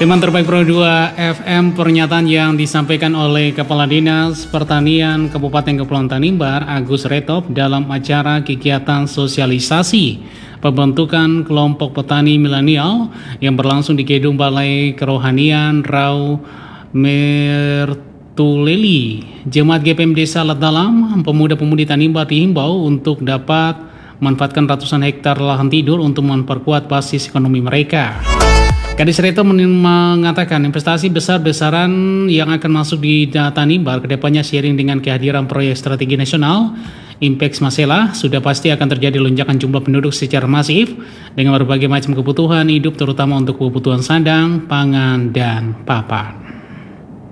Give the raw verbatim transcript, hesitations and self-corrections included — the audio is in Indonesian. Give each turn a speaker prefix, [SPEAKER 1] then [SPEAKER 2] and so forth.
[SPEAKER 1] Teman terbaik Pro dua F M, pernyataan yang disampaikan oleh Kepala Dinas Pertanian Kabupaten Kepulauan Tanimbar, Agus Retop, dalam acara kegiatan sosialisasi pembentukan kelompok petani milenial yang berlangsung di Gedung Balai Kerohanian Rau Mertuleli. Jemaat G P M Desa Alat Dalam, pemuda-pemudi Tanimbar dihimbau untuk dapat memanfaatkan ratusan hektar lahan tidur untuk memperkuat basis ekonomi mereka. Kadis Reto mengatakan investasi besar-besaran yang akan masuk di Tanimbar kedepannya seiring dengan kehadiran proyek strategi nasional Impex Masela sudah pasti akan terjadi lonjakan jumlah penduduk secara masif dengan berbagai macam kebutuhan hidup terutama untuk kebutuhan sandang, pangan, dan papan.